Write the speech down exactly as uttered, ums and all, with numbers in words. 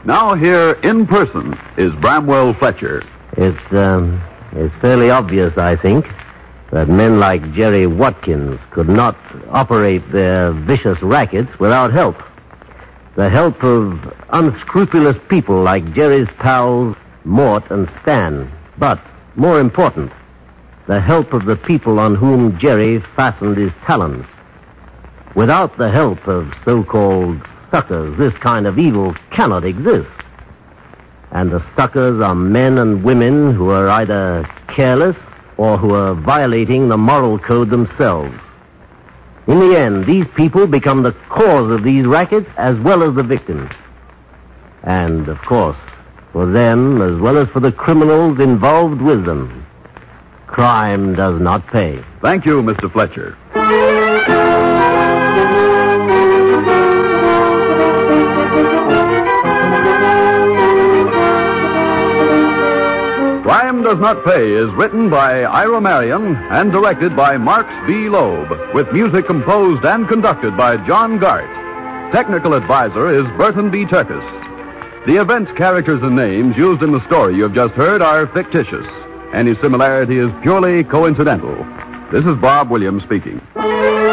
Now here in person is Bramwell Fletcher. It's, um, it's fairly obvious, I think, that men like Jerry Watkins could not operate their vicious rackets without help. The help of unscrupulous people like Jerry's pals, Mort and Stan. But, more important, the help of the people on whom Jerry fastened his talons. Without the help of so-called suckers, this kind of evil cannot exist. And the suckers are men and women who are either careless or who are violating the moral code themselves. In the end, these people become the cause of these rackets as well as the victims. And, of course, for them as well as for the criminals involved with them, crime does not pay. Thank you, Mister Fletcher. Crime Does Not Pay is written by Ira Marion and directed by Marks B. Loeb, with music composed and conducted by John Gart. Technical advisor is Burton B. Turkis. The events, characters, and names used in the story you have just heard are fictitious. Any similarity is purely coincidental. This is Bob Williams speaking.